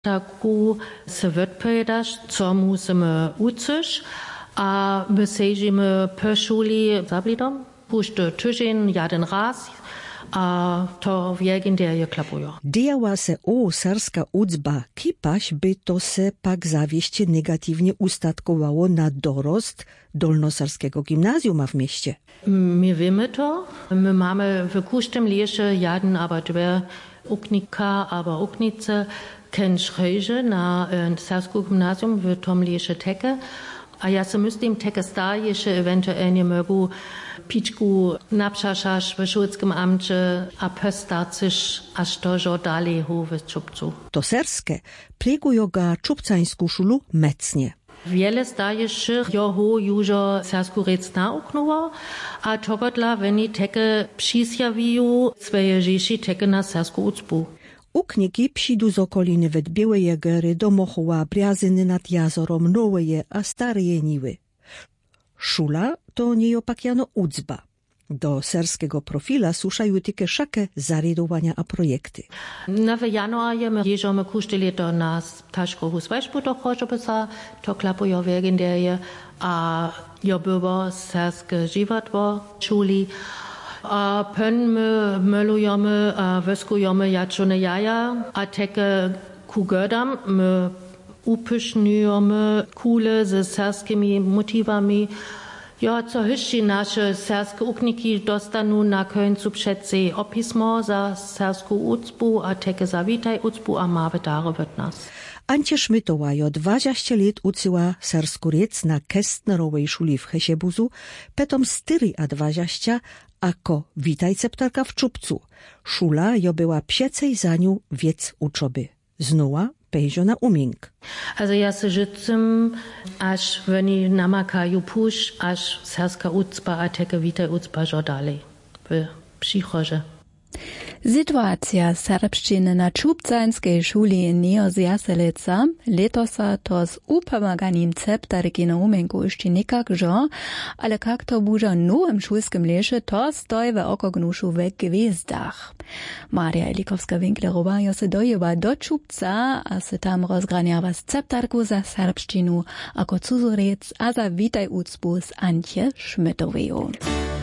Taku se wypowiadasz, co musimy uczyć, a my sejdziemy po szuli zablidom, puszczę tydzień, jeden raz, a to wiegin je klapuje. Działa se serska uczba, kipaś by to se pak zawieście negatywnie ustatkowało na dorost dolnoserskiego gimnazjuma w mieście. My wiemy to, my mamy w każdym lesie jeden albo dwie uknika albo uknice, kenschrejże na sersku gimnazjum w tom lesie teke, a ja se myślę, teke stal jeszcze ewentualnie mogą piczku napszaszasz w szulskim amcie, a postarczysz aż to dalej w Czubcu. To serskie plegują ga czubcańsku szulu mecnie. Wiele starszych joho już sersku rec nauknęło, a togodla weni teke przysjawiją swoje rzeczy teke na sersku ucpu. Ukniki przyjdą z okoliny wed Białej Jegery do Mochoła, Bryazyny nad Jazorom, Noweje a Stareje Niły. Szula to nieopakiano ucba. Do serskiego profila suszają tylko szakie zarjadowania a projekty. W januarze my jeżdżamy każde lato na Taszkowu Zwajszbu do Chorzobysa, to klapują wegendeje, a ja było serskie żywotwo szuli. A pen my malujemy, a wyskujemy jaczone jaja, a takie kugodam my upyszňujemy kule ze serskimi motywami. Ja, co jeszcze nasze serskie ukniki dostaną na końcu przecie opismo za serską ucpu, a takie zawitaj ucpu, a mamy dary od nas. Antje Szmytowa jo 20 lat uczyła sersku rec na Kestnerowej szuli w Hesiebuzu, potom 4 ako witajceptarka w Czubcu. Szula jo była piecej za nią wiec uczoby. Znowa pejżo na uming. Also ja se życzę, aż oni namakają pusz, aż serska ucpa, a teke witaj ucpa jo dalej. W przychodze. Sytuacja serbszczyny na czubcańskiej szuli nie zjaselica, letosa to z upomaganím ceptarki na umenku jeszcze nikakże, ale jak to bude nowym szulskim lesie, to stoi w okognuszu w gwizdach. Maria Elikowska-Winklerowa jo se dojeba do Czubca, a se tam rozgraniava z ceptarku za serbszczynu, ako cuzorec a za witaj ucpu z Antje Szmytowejo.